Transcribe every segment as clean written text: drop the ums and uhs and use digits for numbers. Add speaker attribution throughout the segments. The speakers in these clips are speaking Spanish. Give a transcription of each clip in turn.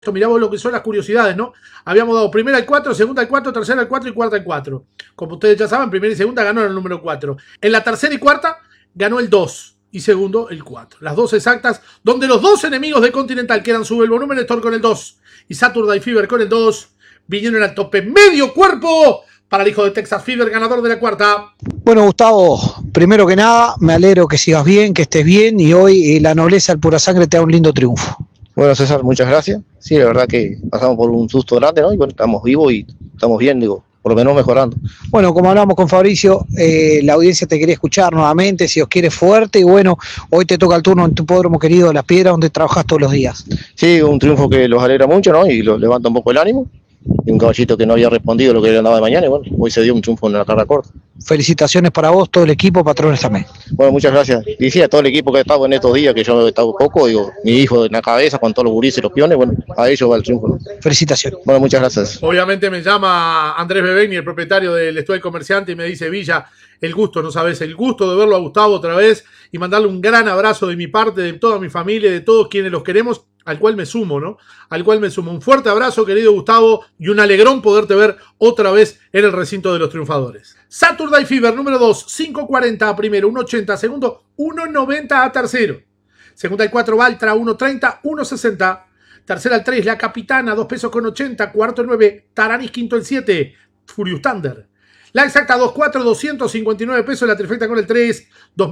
Speaker 1: Mirá vos lo que son las curiosidades, ¿no? Habíamos dado primera al 4, segunda al 4, tercera al 4 y cuarta al 4. Como ustedes ya saben, primera y segunda ganó el número 4. En la tercera y cuarta ganó el 2 y segundo el 4. Las dos exactas, donde los dos enemigos de Continental, que eran Sube el Volumen, Store con el 2 y Saturday Fever con el 2, vinieron al tope. Medio cuerpo para el hijo de Texas Fever, ganador de la cuarta.
Speaker 2: Bueno, Gustavo, primero que nada, me alegro que sigas bien, que estés bien, y hoy la nobleza del Pura Sangre te da un lindo triunfo.
Speaker 3: Bueno, César, muchas gracias. Sí, la verdad que pasamos por un susto grande, ¿no? Y bueno, estamos vivos y estamos bien, digo, por lo menos mejorando.
Speaker 2: Bueno, como hablamos con Fabricio, la audiencia te quería escuchar nuevamente, si os quiere fuerte, y bueno, hoy te toca el turno en tu hipódromo querido de Las Piedras, donde trabajas todos los días.
Speaker 3: Sí, un triunfo que los alegra mucho, ¿no? Y los levanta un poco el ánimo. Y un caballito que no había respondido lo que le andaba de mañana, y bueno, hoy se dio un triunfo en la carrera corta.
Speaker 2: Felicitaciones para vos, todo el equipo, patrones también.
Speaker 3: Bueno, muchas gracias. Y sí, a todo el equipo que ha estado en estos días, que yo he estado poco, digo, mi hijo en la cabeza con todos los gurises y los piones, bueno, a ellos va el triunfo, ¿no?
Speaker 2: Felicitaciones.
Speaker 3: Bueno, muchas gracias.
Speaker 1: Obviamente me llama Andrés Bebeni, el propietario del Estudio Comerciante, y me dice: Villa, el gusto, no sabes, el gusto de verlo a Gustavo otra vez y mandarle un gran abrazo de mi parte, de toda mi familia, de todos quienes los queremos, al cual me sumo, ¿no? Al cual me sumo. Un fuerte abrazo, querido Gustavo, y un alegrón poderte ver otra vez en el recinto de los triunfadores. Saturday Fever, número 2, 5.40 a primero, 1.80 a segundo, 1.90 a tercero. Segunda al 4, Valtra, 1.30, 1.60. Tercera al 3, La Capitana, 2 pesos con 80. Cuarto el 9, Taranis, quinto el 7, Furious Thunder. La exacta 2.4, 259 pesos. La trifecta con el 3,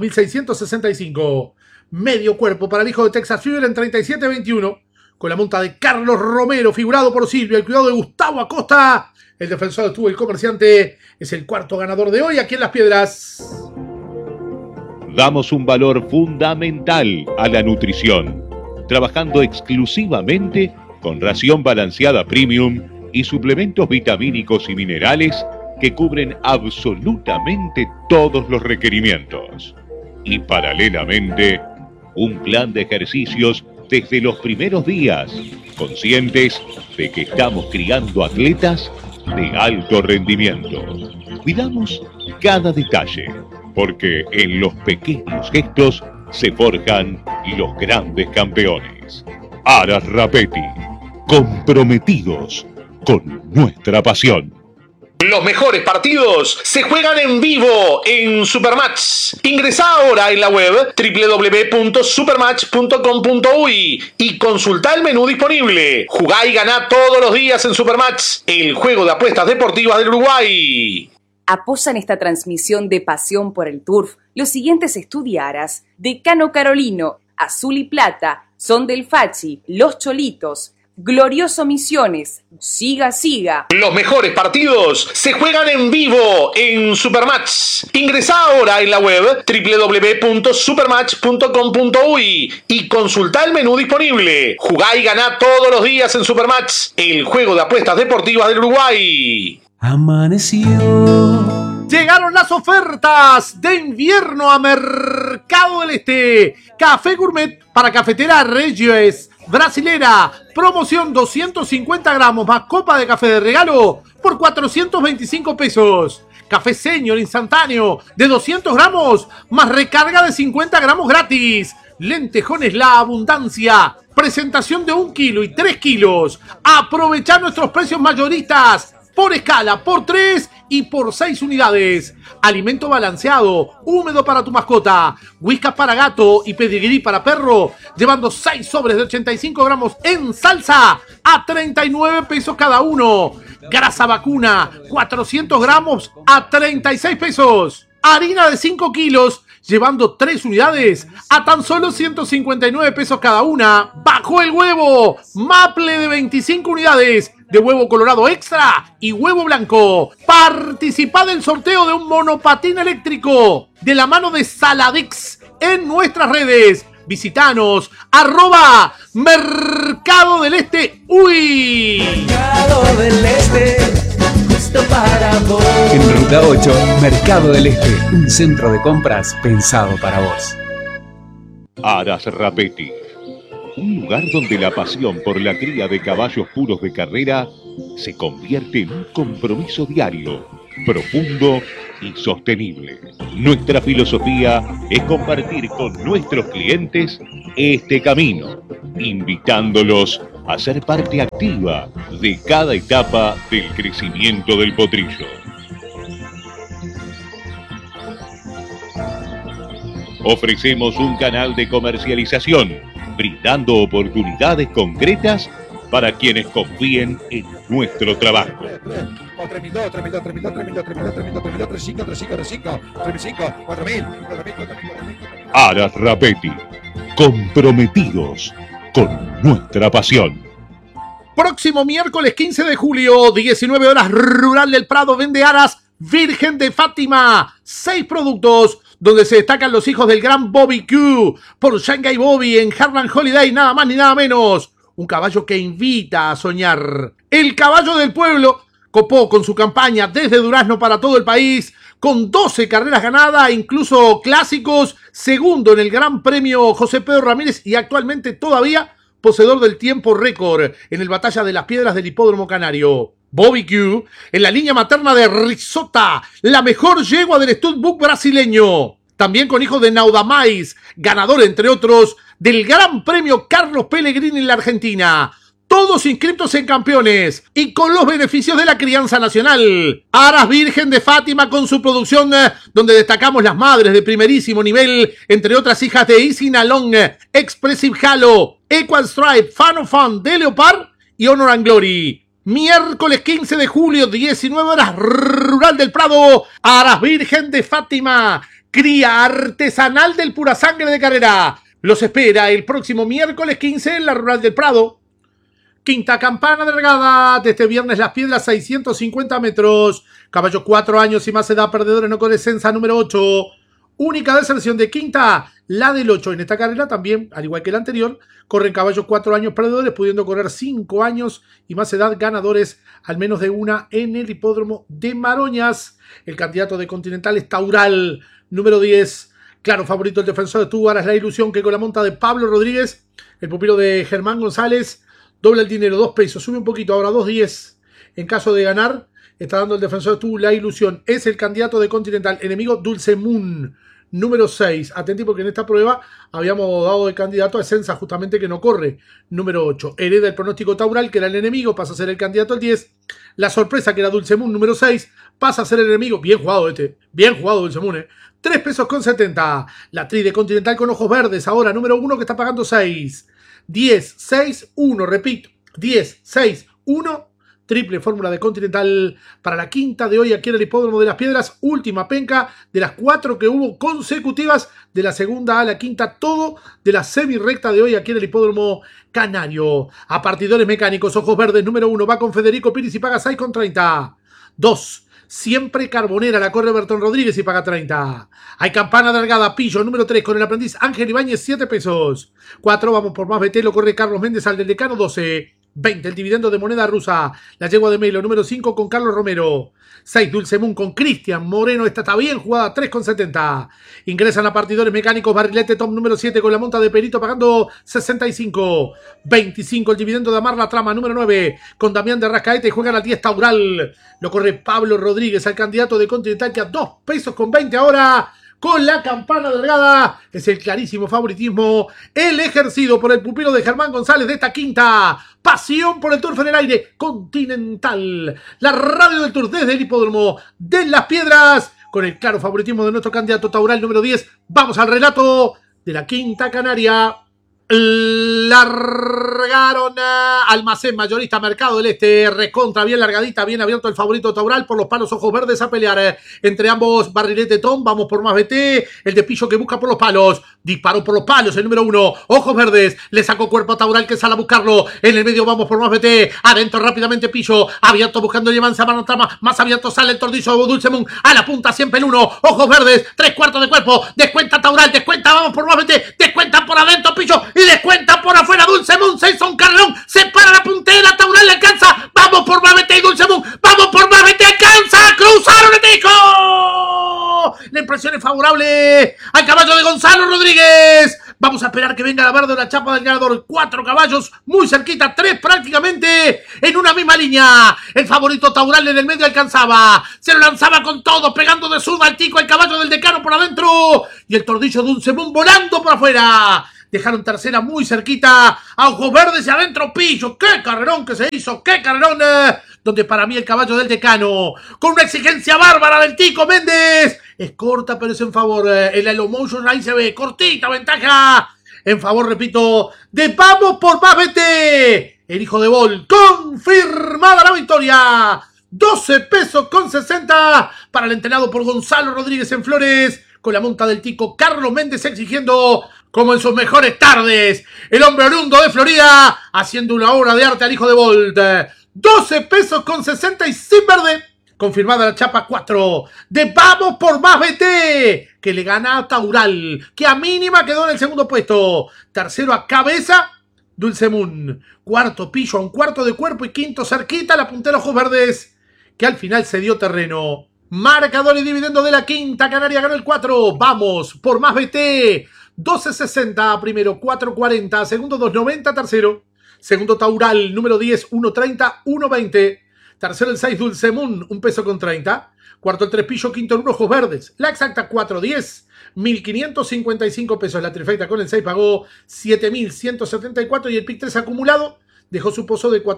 Speaker 1: 2.665. Medio cuerpo para el hijo de Texas Fever en 37.21. Con la monta de Carlos Romero, figurado por Silvia. El cuidado de Gustavo Acosta. El defensor estuvo el comerciante. Es el cuarto ganador de hoy aquí en Las Piedras.
Speaker 4: Damos un valor fundamental a la nutrición, trabajando exclusivamente con ración balanceada premium y suplementos vitamínicos y minerales que cubren absolutamente todos los requerimientos. Y paralelamente, un plan de ejercicios desde los primeros días, conscientes de que estamos criando atletas de alto rendimiento. Cuidamos cada detalle, porque en los pequeños gestos se forjan los grandes campeones. Aras Rapetti, comprometidos con nuestra pasión.
Speaker 5: Los mejores partidos se juegan en vivo en Supermatch. Ingresá ahora en la web www.supermatch.com.uy y consultá el menú disponible. Jugá y ganá todos los días en Supermatch, el juego de apuestas deportivas del Uruguay.
Speaker 6: Apoyan esta transmisión de pasión por el turf los siguientes estudiaras: Decano Carolino, Azul y Plata, Son del Fachi, Los Cholitos, Glorioso Misiones, Siga Siga.
Speaker 5: Los mejores partidos se juegan en vivo en Supermatch. Ingresá ahora en la web www.supermatch.com.uy y consultá el menú disponible. Jugá y ganá todos los días en Supermatch, el juego de apuestas deportivas del Uruguay.
Speaker 7: Amaneció.
Speaker 1: Llegaron las ofertas de invierno a Mercado del Este. Café Gourmet para cafetera Regios Brasilera. Promoción 250 gramos más copa de café de regalo por 425 pesos. Café Senior instantáneo de 200 gramos más recarga de 50 gramos gratis. Lentejones La Abundancia. Presentación de 1 kilo y 3 kilos. Aprovechá nuestros precios mayoristas. Por escala, por 3 y por 6 unidades. Alimento balanceado, húmedo para tu mascota. Whiskas para gato y pedigrí para perro. Llevando 6 sobres de 85 gramos en salsa a 39 pesos cada uno. Grasa vacuna, 400 gramos a 36 pesos. Harina de 5 kilos, llevando 3 unidades a tan solo 159 pesos cada una. Bajo el huevo, Maple de 25 unidades. De huevo colorado extra y huevo blanco. Participá del sorteo de un monopatín eléctrico de la mano de Saladex en nuestras redes. Visitanos, @Mercado del Este. ¡Uy!
Speaker 7: Mercado del Este, justo para vos. En Ruta 8, Mercado del Este, un centro de compras pensado para vos.
Speaker 4: Aras Rapetti, un lugar donde la pasión por la cría de caballos puros de carrera se convierte en un compromiso diario, profundo y sostenible. Nuestra filosofía es compartir con nuestros clientes este camino, invitándolos a ser parte activa de cada etapa del crecimiento del potrillo. Ofrecemos un canal de comercialización, brindando oportunidades concretas para quienes confíen en nuestro trabajo. Aras Rapetti, comprometidos con nuestra pasión.
Speaker 1: Próximo miércoles 15 de julio, 19 horas, Rural del Prado vende Aras Virgen de Fátima. 6 productos donde se destacan los hijos del gran Bobby Q por Shanghai Bobby en Harlan Holiday, nada más ni nada menos. Un caballo que invita a soñar. El caballo del pueblo copó con su campaña desde Durazno para todo el país, con 12 carreras ganadas, incluso clásicos, segundo en el Gran Premio José Pedro Ramírez y actualmente todavía poseedor del tiempo récord en el Batalla de las Piedras del Hipódromo Canario. Bobby Q en la línea materna de Risota, la mejor yegua del Studbook brasileño. También con hijos de Naudamais, ganador entre otros del Gran Premio Carlos Pellegrini en la Argentina. Todos inscritos en campeones y con los beneficios de la crianza nacional. Aras Virgen de Fátima con su producción donde destacamos las madres de primerísimo nivel, entre otras hijas de Easy Nalong, Expressive Halo, Equal Stripe, Fan of Fun, de Leopard y Honor and Glory. Miércoles 15 de julio, 19 horas, Rural del Prado, Aras Virgen de Fátima, cría artesanal del Pura Sangre de Carrera. Los espera el próximo miércoles 15 en la Rural del Prado. Quinta campana de regada de este viernes Las Piedras, 650 metros. Caballo 4 años y más edad, perdedores no con descensa, número 8. Única deserción de quinta, la del 8. En esta carrera también, al igual que la anterior, corren caballos 4 años perdedores, pudiendo correr 5 años y más edad, ganadores al menos de una en el hipódromo de Maroñas. El candidato de Continental es Taural, número 10. Claro, favorito el defensor de Túbaras, la ilusión que con la monta de Pablo Rodríguez, el pupilo de Germán González, dobla el dinero, 2 pesos, sube un poquito, ahora 2.10. En caso de ganar, está dando el defensor de Tú la ilusión. Es el candidato de Continental, enemigo Dulce Moon, número 6. Atenti porque en esta prueba habíamos dado de candidato a Esenza, justamente que no corre, número 8. Hereda el pronóstico Taural, que era el enemigo, pasa a ser el candidato al 10. La sorpresa, que era Dulce Moon, número 6, pasa a ser el enemigo. Bien jugado bien jugado Dulce Moon, 3 pesos con 70. La tri de Continental con ojos verdes, ahora número 1, que está pagando 6. 10, 6, 1, repito, 10, 6, 1, triple fórmula de Continental para la quinta de hoy aquí en el Hipódromo de las Piedras, última penca de las 4 que hubo consecutivas, de la segunda a la quinta, todo de la semi-recta de hoy aquí en el Hipódromo Canario. A partidores mecánicos, ojos verdes, número 1, va con Federico Piris y paga 6,30. 2, Siempre Carbonera, la corre Bertón Rodríguez y paga 30. Hay campana delgada, Pillo, número 3, con el aprendiz Ángel Ibáñez, 7 pesos. 4, vamos por más BT, lo corre Carlos Méndez al del Decano, 12. 20, el dividendo de moneda rusa, la yegua de Melo, número 5, con Carlos Romero. 6, Dulce Moon con Cristian Moreno, esta está bien jugada, 3,70. Ingresan a partidores mecánicos, Barrilete Tom, número 7, con la monta de Perito, pagando 65. 25, el dividendo de Amar la Trama, número 9, con Damián de Rascaete, y juegan al 10 Taural. Lo corre Pablo Rodríguez, al candidato de Continental, que a 2 pesos con 20 ahora. Con la campana delgada, es el clarísimo favoritismo, el ejercido por el pupilo de Germán González de esta quinta. Pasión por el turf en el aire, Continental. La radio del turf desde el Hipódromo de las Piedras, con el claro favoritismo de nuestro candidato Taural, número 10. Vamos al relato de la quinta canaria. Largaron Almacén Mayorista Mercado del Este, recontra, bien largadita, bien abierto el favorito Taural, por los palos ojos verdes a pelear entre ambos. Barrilete Tom, vamos por más BT, el de Pillo que busca por los palos, disparó por los palos el número 1, ojos verdes, le sacó cuerpo a Taural que sale a buscarlo, en el medio vamos por más BT, adentro rápidamente Pillo, abierto buscando llevanza, mano trama, más abierto sale el tordillo Dulce Moon, a la punta siempre el 1, ojos verdes, 3/4 de cuerpo, descuenta Taural, descuenta, vamos por más BT, descuenta por adentro Pillo, y descuenta por afuera Dulce Moon, 6 son Carlón, se para la puntera, Taural le alcanza, vamos por Mavete y Dulce Moon, vamos por Mavete, alcanza, cruzaron el disco. La impresión es favorable al caballo de Gonzalo Rodríguez. Vamos a esperar que venga la verde o la chapa del ganador. 4 caballos muy cerquita, 3 prácticamente en una misma línea. El favorito Taural en el medio alcanzaba, se lo lanzaba con todo, pegando de zurda al tico, el caballo del Decano por adentro y el tordillo Dulce Moon volando por afuera. Dejaron tercera muy cerquita a Ojos Verdes y adentro Pillo. ¡Qué carrerón que se hizo! ¡Qué carrerón! Donde para mí el caballo del decano, con una exigencia bárbara del Tico Méndez, es corta pero es en favor. El Elo Motion ahí se ve, cortita ventaja. En favor, repito, de Vamos por Más Vete. El hijo de Bol, confirmada la victoria. 12 pesos con 60 para el entrenado por Gonzalo Rodríguez en Flores, con la monta del Tico Carlos Méndez exigiendo como en sus mejores tardes. El hombre oriundo de Florida haciendo una obra de arte al hijo de Bolt. 12 pesos con 60 y sin verde. Confirmada la chapa 4 de Vamos por Más Vete, que le gana a Taural, que a mínima quedó en el segundo puesto. Tercero a Cabeza, Dulce Moon. Cuarto Pillo a un cuarto de cuerpo y quinto cerquita la puntera Ojos Verdes, que al final se dio terreno. Marcador y dividendo de la quinta Canaria ganó el 4. Vamos por Más Vete. 12.60 primero, 4.40. Segundo 2.90 tercero. Segundo Taural, número 10, 1.30, 1.20. Tercero el 6 Dulce Moon, 1 peso con 30. Cuarto el 3 Pillo, quinto el 1 Ojos Verdes. La exacta 4.10, 1.555 pesos. La trifecta con el 6 pagó 7.174 y el pick 3 acumulado dejó su pozo de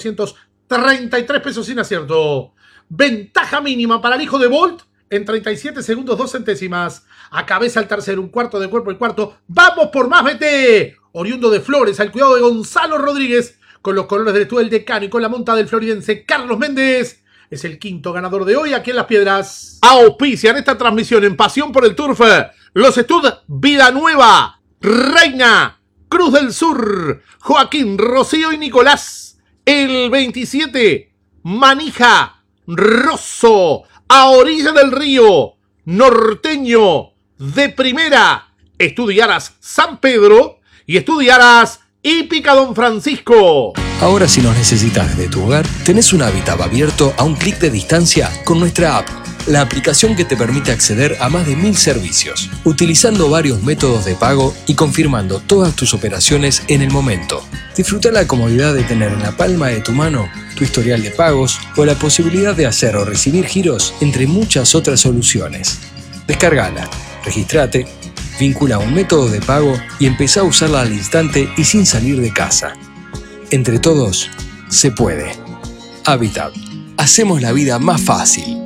Speaker 1: 4.233 pesos sin acierto. Ventaja mínima para el hijo de Bolt en 37 segundos 2 centésimas. A Cabeza el tercero, un cuarto de cuerpo el cuarto. Vamos por Más Vete. Oriundo de Flores, al cuidado de Gonzalo Rodríguez, con los colores del Estudio del Decano y con la monta del floridense Carlos Méndez. Es el quinto ganador de hoy aquí en Las Piedras. Auspician esta transmisión en Pasión por el Turf los Estud Vida Nueva, Reina, Cruz del Sur, Joaquín, Rocío y Nicolás. El 27, Manija, Rosso, a orilla del río, Norteño, de Primera, Estudiaras San Pedro y Estudiaras Hípica Don Francisco.
Speaker 8: Ahora si nos necesitas desde tu hogar, tenés un Habitat abierto a un clic de distancia con nuestra app, la aplicación que te permite acceder a más de 1000 servicios, utilizando varios métodos de pago y confirmando todas tus operaciones en el momento. Disfruta la comodidad de tener en la palma de tu mano tu historial de pagos o la posibilidad de hacer o recibir giros, entre muchas otras soluciones. Descárgala, regístrate, vincula un método de pago y empezá a usarla al instante y sin salir de casa. Entre todos, se puede. Habitat. Hacemos la vida más fácil.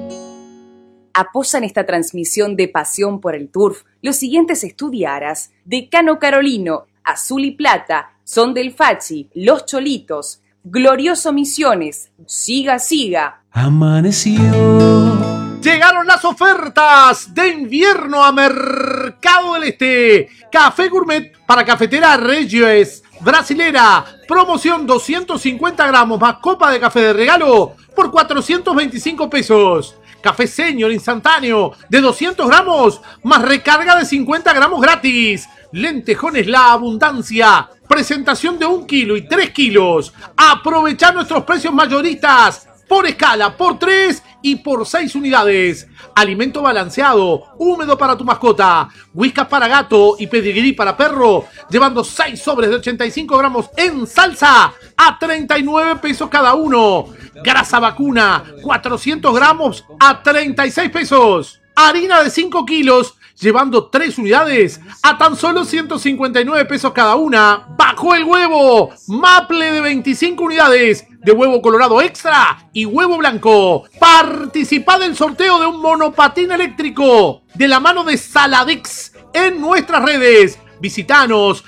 Speaker 6: Apoyan esta transmisión de Pasión por el Turf los siguientes estudiaras: Decano Carolino, Azul y Plata, Son del Fachi, Los Cholitos, Glorioso Misiones, Siga Siga.
Speaker 7: Amaneció.
Speaker 1: Llegaron las ofertas de invierno a Mercado del Este. Café Gourmet para cafetera Regios Brasilera. Promoción 250 gramos más copa de café de regalo por 425 pesos. Café Senior instantáneo de 200 gramos más recarga de 50 gramos gratis. Lentejones La Abundancia. Presentación de 1 kilo y 3 kilos. Aprovechar nuestros precios mayoristas. Por escala, por 3 y por 6 unidades. Alimento balanceado, húmedo para tu mascota. Whiskas para gato y pedigrí para perro. Llevando 6 sobres de 85 gramos en salsa a 39 pesos cada uno. Grasa vacuna, 400 gramos a 36 pesos. Harina de 5 kilos, llevando 3 unidades a tan solo 159 pesos cada una. Bajo el huevo, Maple de 25 unidades de huevo colorado extra y huevo blanco. Participa del sorteo de un monopatín eléctrico de la mano de Saladix en nuestras redes. Visítanos,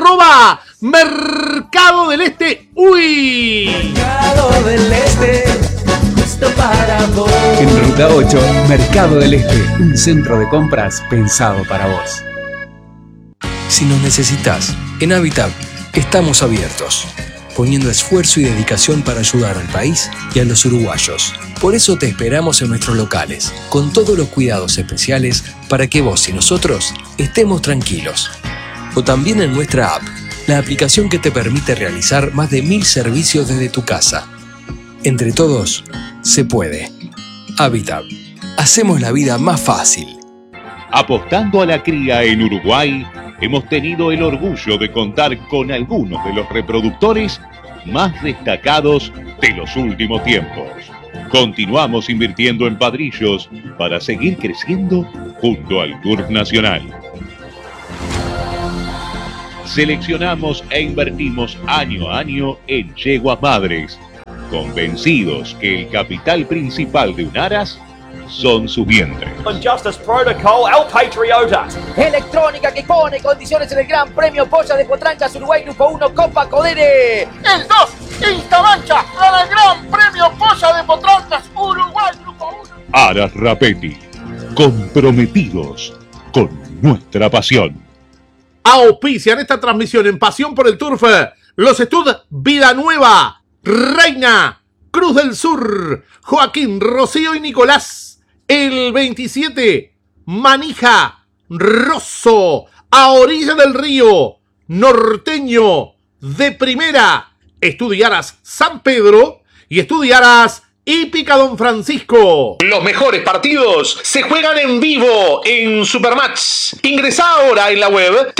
Speaker 1: @Mercado del Este. ¡Uy!
Speaker 7: Mercado del Este, justo para vos. En Ruta 8, Mercado del Este, un centro de compras pensado para vos.
Speaker 8: Si nos necesitas, en Habitat estamos abiertos, poniendo esfuerzo y dedicación para ayudar al país y a los uruguayos. Por eso te esperamos en nuestros locales, con todos los cuidados especiales para que vos y nosotros estemos tranquilos. O también en nuestra app, la aplicación que te permite realizar más de 1000 servicios desde tu casa. Entre todos, se puede. Habitat. Hacemos la vida más fácil.
Speaker 4: Apostando a la cría en Uruguay, hemos tenido el orgullo de contar con algunos de los reproductores más destacados de los últimos tiempos. Continuamos invirtiendo en padrillos para seguir creciendo junto al Turf Nacional. Seleccionamos e invertimos año a año en yeguas madres, convencidos que el capital principal de un aras son sus vientres.
Speaker 9: On Justice Protocol, El Patriota.
Speaker 10: Electrónica que pone condiciones en el Gran Premio Polla de Potrancas Uruguay Grupo 1 Copa Codere.
Speaker 11: El 2, Instamancha, para el Gran Premio Polla de Potrancas Uruguay Grupo 1.
Speaker 4: Aras Rapetti, comprometidos con nuestra pasión.
Speaker 1: Auspician esta transmisión en Pasión por el Turf los Stud Vida Nueva, Reina, Cruz del Sur, Joaquín, Rocío y Nicolás. El 27, Manija, Rosso, a orilla del río, Norteño, de primera, Estudiaras San Pedro y Estudiaras Hípica Don Francisco.
Speaker 5: Los mejores partidos se juegan en vivo en Supermatch. Ingresá ahora en la web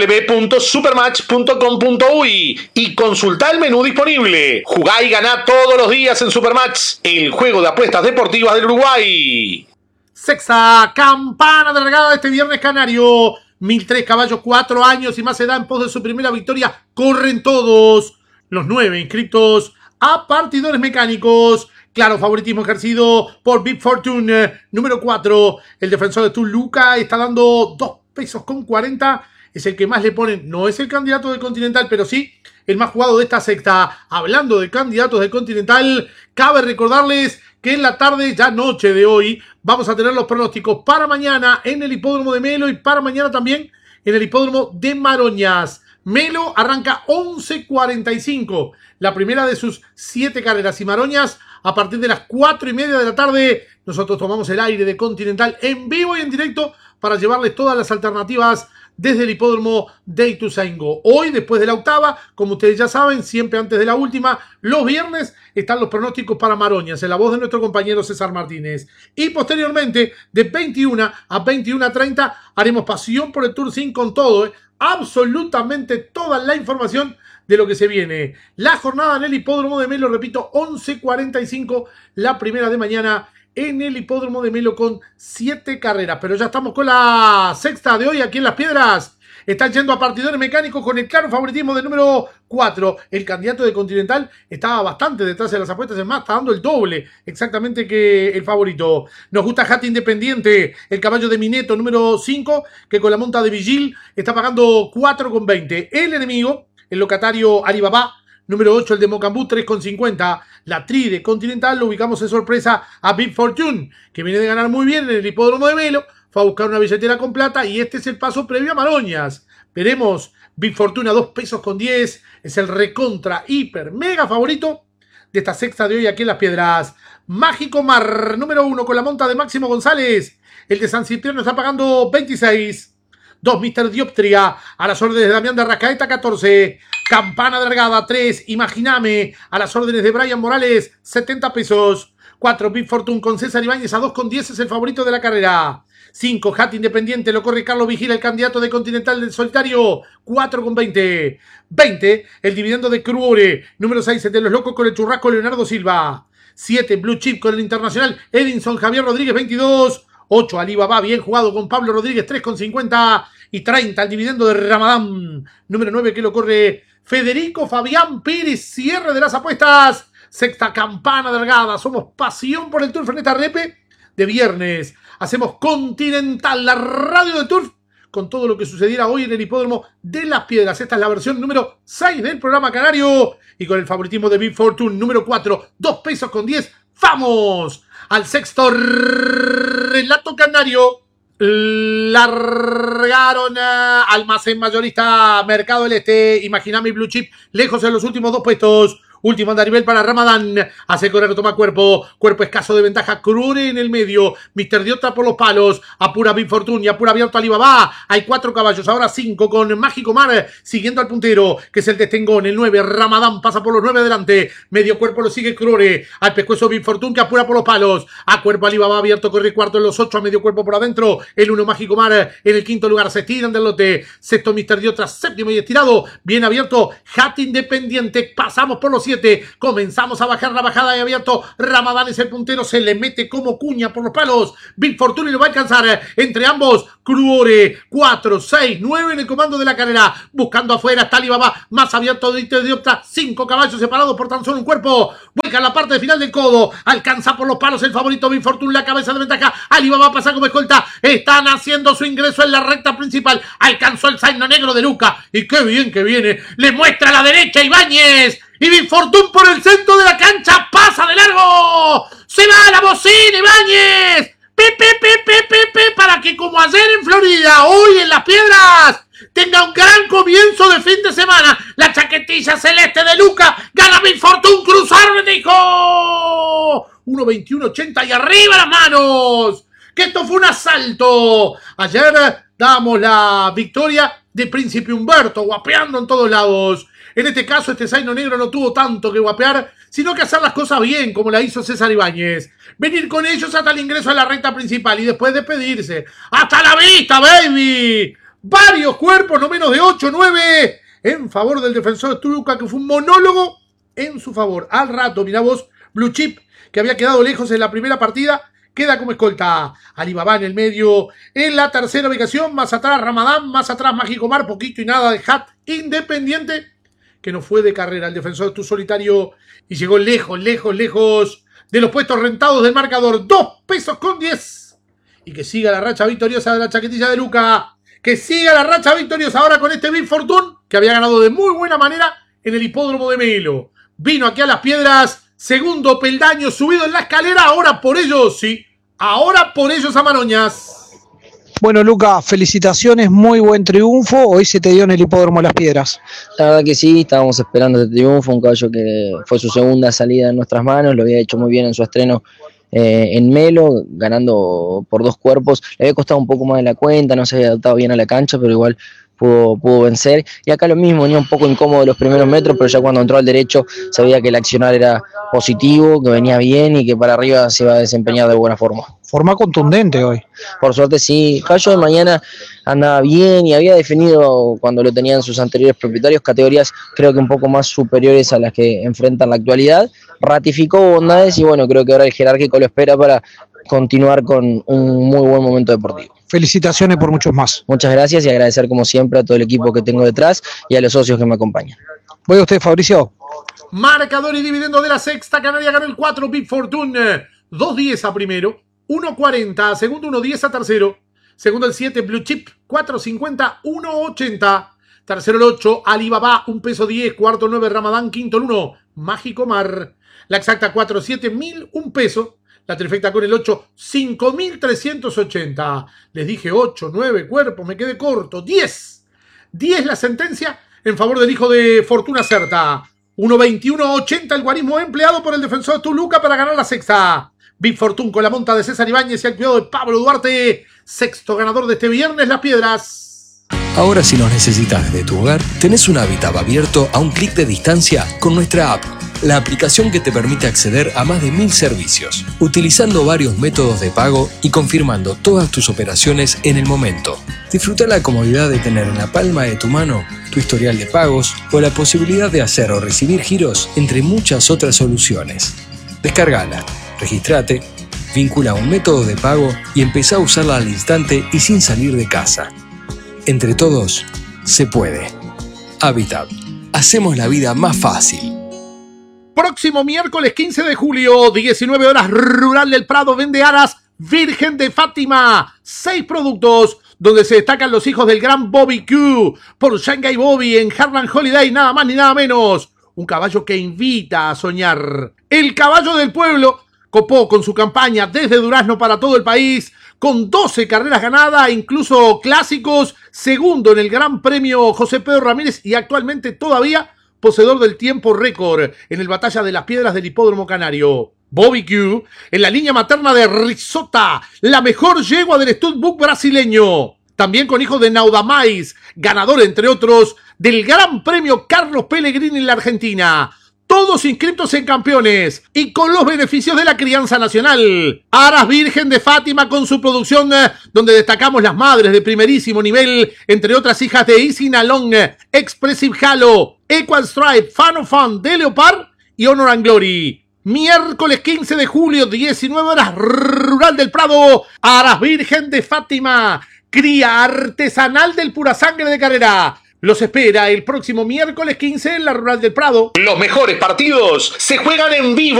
Speaker 5: www.supermatch.com.uy y consultá el menú disponible. Jugá y ganá todos los días en Supermatch, el juego de apuestas deportivas del Uruguay.
Speaker 1: Sexta campana de largada de este viernes canario. 1003 caballos, 4 años y más edad en pos de su primera victoria. Corren todos. Los 9 inscritos a partidores mecánicos. Claro favoritismo ejercido por Big Fortune. Número 4, el defensor de Tuluca está dando 2 pesos con 40. Es el que más le ponen. No es el candidato del Continental, pero sí el más jugado de esta sexta. Hablando de candidatos del Continental, cabe recordarles que en la tarde, ya noche de hoy, vamos a tener los pronósticos para mañana en el hipódromo de Melo y para mañana también en el hipódromo de Maroñas. Melo arranca 11:45, la primera de sus 7 carreras, y Maroñas a partir de las 4:30 de la tarde. Nosotros tomamos el aire de Continental en vivo y en directo para llevarles todas las alternativas desde el hipódromo de Ituzaingó. Hoy, después de la octava, como ustedes ya saben, siempre antes de la última, los viernes están los pronósticos para Maroñas, en la voz de nuestro compañero César Martínez. Y posteriormente, de 21 a 21:30, haremos Pasión por el Tour Sin con todo, absolutamente toda la información de lo que se viene. La jornada en el hipódromo de Melo, repito, 11:45, la primera de mañana en el hipódromo de Melo con 7 carreras. Pero ya estamos con la sexta de hoy aquí en Las Piedras. Están yendo a partidores mecánicos con el claro favoritismo del número 4. El candidato de Continental estaba bastante detrás de las apuestas, es más, está dando el doble exactamente que el favorito. Nos gusta Jata Independiente, el caballo de Mineto, número 5, que con la monta de Vigil está pagando 4,20. El enemigo, el locatario Alibaba, número 8, el de Mocambú, 3,50. La tri de Continental lo ubicamos en sorpresa a Big Fortune, que viene de ganar muy bien en el hipódromo de Melo. Fue a buscar una billetera con plata y este es el paso previo a Maroñas. Veremos Big Fortune a 2 pesos con 10. Es el recontra, hiper, mega favorito de esta sexta de hoy aquí en Las Piedras. Mágico Mar, número 1, con la monta de Máximo González. El de San Cipriano está pagando 26. 2, Mr. Dioptria, a las órdenes de Damián de Arrascaeta, 14. Campana de largada, 3, Imagíname, a las órdenes de Brian Morales, 70 pesos. 4, Big Fortune con César Ibáñez a 2,10 es el favorito de la carrera. 5, Jata Independiente, lo corre Carlos Vigila, el candidato de Continental del Solitario, 4,20. 20, el dividendo de Cruore. Número 6, el de los locos con el churrasco Leonardo Silva. 7, Blue Chip con el internacional Edinson Javier Rodríguez, 22. 8, Alibaba, bien jugado con Pablo Rodríguez, 3,50. Y 30, el dividendo de Ramadán. Número 9, que lo corre Federico Fabián Pérez. Cierre de las apuestas. Sexta campana delgada. Somos Pasión por el Turf en esta repe de viernes. Hacemos Continental, la radio del Turf, con todo lo que sucediera hoy en el hipódromo de Las Piedras. Esta es la versión número 6 del programa canario. Y con el favoritismo de Big Fortune, número 4, 2 pesos con 10. ¡Vamos! Al sexto relato canario. Largaron Almacén Mayorista Mercado del Este, Imagíname y Blue Chip, lejos en los últimos 2 puestos. Último andarivel para Ramadán. Hace correr, toma cuerpo. Cuerpo escaso de ventaja. Crure en el medio. Mr. Diota por los palos. Apura Big Fortune y apura abierto Alibaba. Hay 4 caballos. Ahora 5 con Mágico Mar. Siguiendo al puntero, que es el Testengón. El 9, Ramadán, pasa por los 9 adelante. Medio cuerpo lo sigue Crure. Al pescuezo Big Fortune, que apura por los palos. A cuerpo Alibaba abierto. Corre cuarto en los 8. A medio cuerpo por adentro. El 1, Mágico Mar. En el quinto lugar se estiran del lote. Sexto, Mr. Diota. Séptimo y estirado. Bien abierto. Jata Independiente. Pasamos por los 7. 7. Comenzamos a bajar la bajada de abierto. Ramadán es el puntero, se le mete como cuña por los palos. Big Fortune lo va a alcanzar entre ambos. Cruore, 4, 6, 9 en el comando de la carrera. Buscando afuera está Alibaba, más abierto de Idiota. 5 caballos separados por tan solo un cuerpo. Vuelca la parte final del codo. Alcanza por los palos el favorito Big Fortune, la cabeza de ventaja. Alibaba pasa como escolta. Están haciendo su ingreso en la recta principal. Alcanzó el zaino negro de Luca. Y qué bien que viene. Le muestra a la derecha Ibáñez. Y Big Fortune por el centro de la cancha pasa de largo. Se va a la bocina Ibáñez. Para que como ayer en Florida, hoy en Las Piedras, tenga un gran comienzo de fin de semana. La chaquetilla celeste de Luca. Gana Big Fortune. Cruzar, me dijo. 1.21.80 y arriba las manos. Que esto fue un asalto. Ayer damos la victoria de Príncipe Humberto, guapeando en todos lados. En este caso, este zaino negro no tuvo tanto que guapear, sino que hacer las cosas bien, como la hizo César Ibáñez. Venir con ellos hasta el ingreso a la recta principal y después despedirse. ¡Hasta la vista, baby! Varios cuerpos, no menos de 8 o 9, en favor del defensor de Toluca, que fue un monólogo en su favor. Al rato, mirá vos, Blue Chip, que había quedado lejos en la primera partida, queda como escolta. Alibaba en el medio, en la tercera ubicación, más atrás Ramadán, más atrás Mágico Mar, poquito y nada de Hat Independiente, que no fue de carrera el defensor de Tu Solitario y llegó lejos de los puestos rentados del marcador. 2 pesos con 10. Y que siga la racha victoriosa de la chaquetilla de Luca. Que siga la racha victoriosa ahora con este Big Fortune, que había ganado de muy buena manera en el hipódromo de Melo. Vino aquí a Las Piedras, segundo peldaño subido en la escalera. Ahora por ellos, sí, ahora por ellos a Maroñas.
Speaker 2: Bueno, Luca, felicitaciones, muy buen triunfo. Hoy se te dio en el hipódromo Las Piedras.
Speaker 12: La verdad que sí, estábamos esperando este triunfo, un caballo que fue su segunda salida en nuestras manos, lo había hecho muy bien en su estreno en Melo, ganando por 2 cuerpos. Le había costado un poco más de la cuenta, no se había adaptado bien a la cancha, pero igual pudo vencer. Y acá lo mismo, venía un poco incómodo los primeros metros, pero ya cuando entró al derecho sabía que el accionar era positivo, que venía bien y que para arriba se iba a desempeñar de buena forma.
Speaker 2: Forma contundente hoy.
Speaker 12: Por suerte sí, Caballo de mañana andaba bien y había definido, cuando lo tenían sus anteriores propietarios, categorías creo que un poco más superiores a las que enfrentan la actualidad. Ratificó bondades y bueno, creo que ahora el jerárquico lo espera para continuar con un muy buen momento deportivo.
Speaker 2: Felicitaciones por muchos más.
Speaker 12: Muchas gracias y agradecer como siempre a todo el equipo que tengo detrás y a los socios que me acompañan.
Speaker 2: Voy a usted, Fabricio.
Speaker 1: Marcador y dividendo de la sexta canaria, ganó el 4 Big Fortune, 2.10 a primero, 1.40 a segundo, 1.10 a tercero, segundo el 7 Blue Chip, 4.50, 1.80, tercero el 8 Alibaba, 1 peso 10, cuarto 9 Ramadán, quinto el 1 Mágico Mar, la exacta 4.7, 1.001 peso. La trifecta con el 8, 5.380. Les dije 8, 9 cuerpos, me quedé corto. 10 la sentencia en favor del hijo de Fortuna Certa. 1.21.80 el guarismo empleado por el defensor de Toluca para ganar la sexta. Big Fortune con la monta de César Ibáñez y al cuidado de Pablo Duarte. Sexto ganador de este viernes, Las Piedras.
Speaker 8: Ahora si nos necesitas desde tu hogar, tenés un hábitat abierto a un clic de distancia con nuestra app. La aplicación que te permite acceder a más de 1000 servicios, utilizando varios métodos de pago y confirmando todas tus operaciones en el momento. Disfruta la comodidad de tener en la palma de tu mano tu historial de pagos o la posibilidad de hacer o recibir giros, entre muchas otras soluciones. Descárgala, regístrate, vincula un método de pago y empezá a usarla al instante y sin salir de casa. Entre todos, se puede. Habitat. Hacemos la vida más fácil.
Speaker 1: Próximo miércoles 15 de julio, 19 horas, Rural del Prado vende aras Virgen de Fátima. 6 productos donde se destacan los hijos del gran Bobby Q por Shanghai Bobby en Harlan Holiday, nada más ni nada menos. Un caballo que invita a soñar. El caballo del pueblo copó con su campaña desde Durazno para todo el país, con 12 carreras ganadas, incluso clásicos, segundo en el Gran Premio José Pedro Ramírez y actualmente todavía poseedor del tiempo récord en el Batalla de las Piedras del Hipódromo Canario. Bobby Q en la línea materna de Risota, la mejor yegua del Studbook brasileño. También con hijos de Naudamais, ganador entre otros del Gran Premio Carlos Pellegrini en la Argentina. Todos inscritos en campeones y con los beneficios de la crianza nacional. Aras Virgen de Fátima con su producción donde destacamos las madres de primerísimo nivel, entre otras hijas de Easy Nalong, Expressive Halo, Equal Stripe, Fan of Fun de Leopard y Honor and Glory. Miércoles 15 de julio, 19 horas, Rural del Prado, Aras Virgen de Fátima, cría artesanal del Pura Sangre de Carrera. Los espera el próximo miércoles 15 en la Rural del Prado.
Speaker 5: Los mejores partidos se juegan en vivo